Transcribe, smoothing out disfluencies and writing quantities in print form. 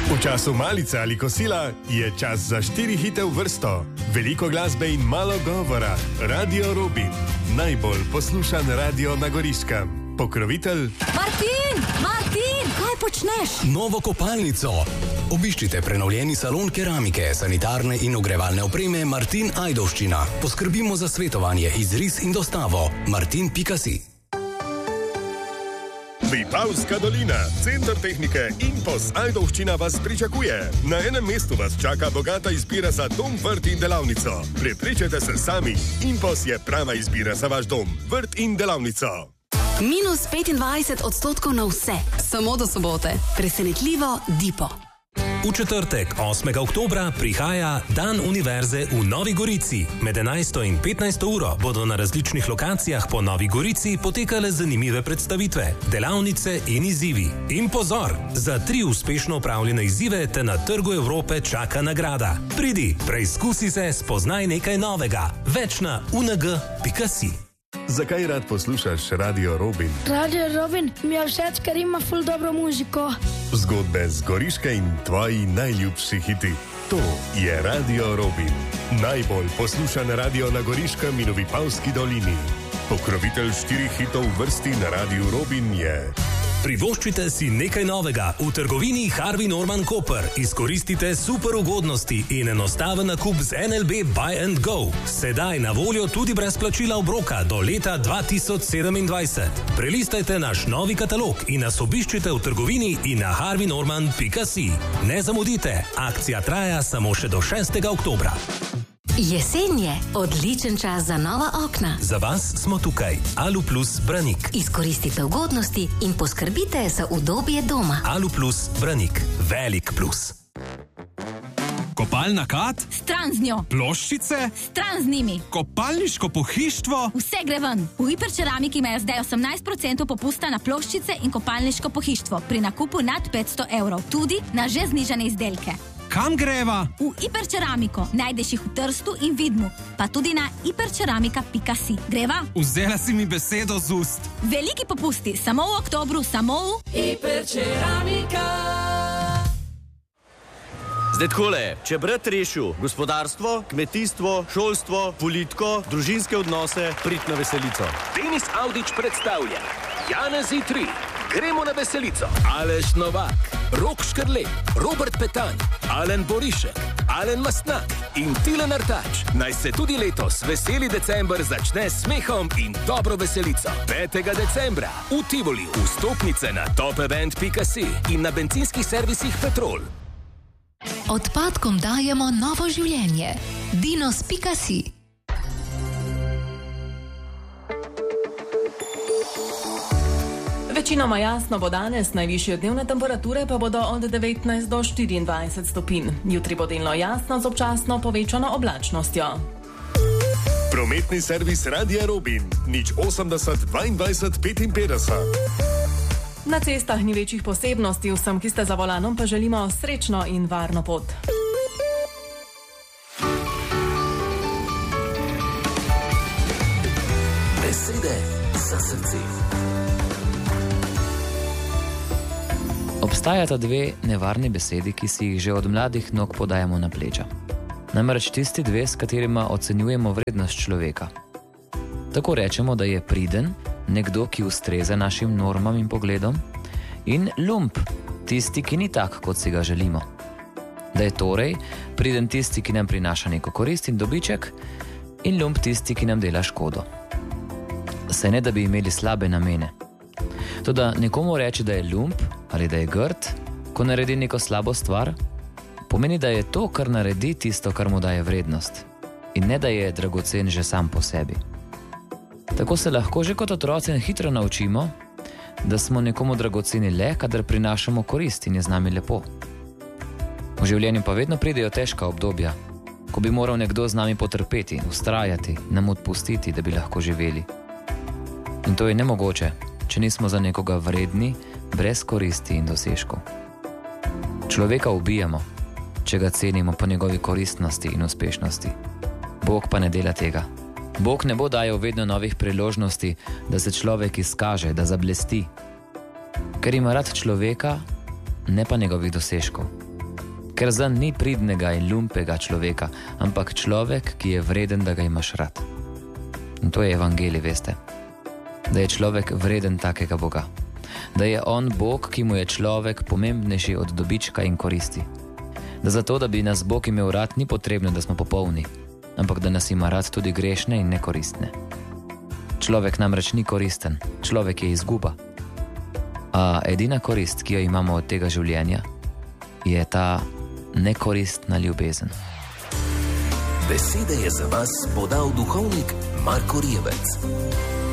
V času malice ali kosila je čas za 4 hite v vrsto. Veliko glasbe in malo govora. Radio Robin. Najbolj poslušan radio na Goriškem. Pokrovitelj... Martin, kaj počneš? Novo kopalnico. Obiščite prenovljeni salon keramike, sanitarne in ogrevalne opreme Martin Ajdovščina. Poskrbimo za svetovanje, izris in dostavo. Martin.si. Vipavska dolina, center tehnike IMPOS Ajdovščina vas pričakuje. Na enem mestu vas čaka bogata izbira za dom, vrt in delavnico. Prepričajte se sami, IMPOS je prava izbira za vaš dom, vrt in delavnico. Minus 25% na vse, samo do sobote. Presenetljivo Dipo. V četrtek, 8. oktobra, prihaja Dan univerze v Novi Gorici. Med 11. in 15. uro bodo na različnih lokacijah po Novi Gorici potekale zanimive predstavitve, delavnice in izzivi. In pozor, za 3 uspešno opravljene izzive te na Trgu Evrope čaka nagrada. Pridi, preizkusi se, spoznaj nekaj novega. Več na unog.si. Zakaj rad poslušaš Radio Robin? Radio Robin mi je všeč, ker ima ful dobro muziko. Zgodbe z Goriške in tvoji najljubši hiti. To je Radio Robin. Najbolj poslušan radio na Goriškem in v Vipavski dolini. Pokrovitelj 4 hitov v vrsti na Radio Robin je... Privoščite si nekaj novega v trgovini Harvey Norman Koper. Izkoristite super ugodnosti in enostaven nakup z NLB Buy and Go. Sedaj na voljo tudi brez plačila obroka do leta 2027. Prelistajte naš novi katalog in nas obiščite v trgovini in na harveynorman.si. Ne zamudite, akcija traja samo še do 6. oktobra. Jesen je odličen čas za nova okna. Za vas smo tukaj. Aluplus Branik. Izkoristite ugodnosti in poskrbite za udobje doma. Aluplus Branik. Velik plus. Kopalna kad? Stran z njo. Ploščice? Stran z njimi. Kopalniško pohištvo? Vse gre ven. V Hiperčeramiki imajo zdaj 18% popusta na ploščice in kopalniško pohištvo pri nakupu nad 500 evrov. Tudi na že znižane izdelke. Kam greva? V Hiperčeramiko. Najdeš jih v Trstu in Vidmu. Pa tudi na hiperčeramika.si. Greva? Vzela si mi besedo z ust. Veliki popusti. Samo v oktobru, samo v... Hiperčeramika. Zdaj takole, če brat rešil gospodarstvo, kmetijstvo, šolstvo, politiko, družinske odnose, prid na veselico. Denis Avdić predstavlja Janezi 3. Gremo na veselico. Aleš Novak, Rok Škrlej, Robert Petan, Alen Borišek, Alen Mastnak in Tilen Artač. Naj se tudi letos veseli december začne s smehom in dobro veselico. 5. decembra v Tivoliju. Vstopnice na topevent.si in na bencinskih servisih Petrol. Odpadkom dajemo novo življenje. Dinos.si. Večinoma jasno bo danes, najvišje dnevne temperature pa bodo od 19 do 24 stopinj. Jutri bo delno jasno z občasno povečano oblačnostjo. Prometni servis Radia Robin. 080 22 55. Na cestah ni večjih posebnosti, vsem, ki ste za volanom, pa želimo srečno in varno pot. Besede za srce. Obstajata dve nevarni besedi, ki si jih že od mladih nog podajamo na pleča. Namreč tisti dve, s katerima ocenjujemo vrednost človeka. Tako rečemo, da je priden, nekdo, ki ustreza našim normam in pogledom, in lump, tisti, ki ni tak, kot si ga želimo. Da je torej priden tisti, ki nam prinaša neko korist in dobiček, in lump tisti, ki nam dela škodo. Saj ne, da bi imeli slabe namene. Toda nekomu reči, da je lump ali da je grd, ko naredi neko slabo stvar, pomeni, da je to, kar naredi, tisto, kar mu daje vrednost. In ne, da je dragocen že sam po sebi. Tako se lahko že kot otroci hitro naučimo, da smo nekomu dragoceni le, kadar prinašamo korist in je z nami lepo. V življenju pa vedno pridejo težka obdobja, ko bi moral nekdo z nami potrpeti, vztrajati, nam odpustiti, da bi lahko živeli. In to je nemogoče, če nismo za nekoga vredni, brez koristi in dosežkov. Človeka ubijamo, če ga cenimo po njegovi koristnosti in uspešnosti. Bog pa ne dela tega. Bog ne bo dajal vedno novih priložnosti, da se človek izkaže, da zablesti. Ker ima rad človeka, ne pa njegovih dosežkov. Ker zanj ni pridnega in lumpega človeka, ampak človek, ki je vreden, da ga imaš rad. In to je evangelij, veste. Da je človek vreden takega Boga. Da je on Bog, ki mu je človek pomembnejši od dobička in koristi. Da zato, da bi nas Bog imel rad, ni potrebno, da smo popolni, ampak da nas ima rad tudi grešne in nekoristne. Človek namreč ni koristen, človek je izguba. A edina korist, ki jo imamo od tega življenja, je ta nekoristna ljubezen. Besede je za vas podal duhovnik Marko Rijevec.